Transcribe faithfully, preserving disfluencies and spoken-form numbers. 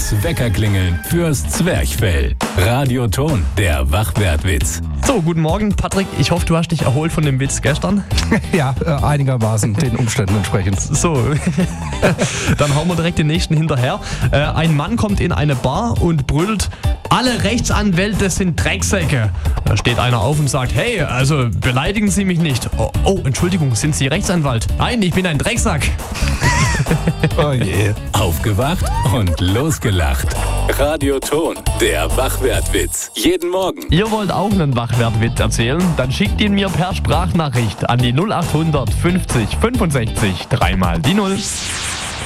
Das Weckerklingeln fürs Zwerchfell. Radioton, der Wachwertwitz. So, guten Morgen, Patrick. Ich hoffe, du hast dich erholt von dem Witz gestern. Ja, äh, einigermaßen den Umständen entsprechend. So, dann hauen wir direkt den nächsten hinterher. Äh, ein Mann kommt in eine Bar und brüllt: Alle Rechtsanwälte sind Drecksäcke. Da steht einer auf und sagt: Hey, also beleidigen Sie mich nicht. Oh, oh, Entschuldigung, sind Sie Rechtsanwalt? Nein, ich bin ein Drecksack. Oh je. Aufgewacht und losgelacht. Radioton, der Wachwertwitz. Jeden Morgen. Ihr wollt auch einen Wachwertwitz erzählen? Dann schickt ihn mir per Sprachnachricht an die null acht hundert fünfzig fünfundsechzig dreimal die null.